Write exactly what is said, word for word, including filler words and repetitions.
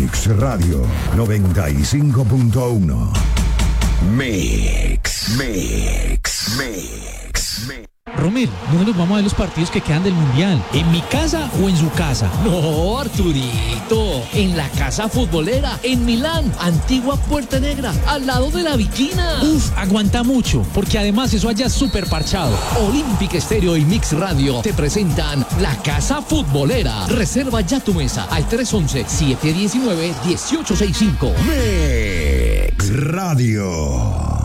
Mix Radio noventa y cinco punto uno. Mix, Mix, Mix, Mix. Romel, ¿dónde nos vamos a ver los partidos que quedan del Mundial? ¿En mi casa o en su casa? No, Arturito, en la casa futbolera, en Milán, antigua Puerta Negra, al lado de la Viquina. Uf, aguanta mucho, porque además eso allá es súper parchado. Olympic Estéreo y Mix Radio te presentan la casa futbolera. Reserva ya tu mesa al tres once, siete diecinueve, dieciocho sesenta y cinco. Mix Radio.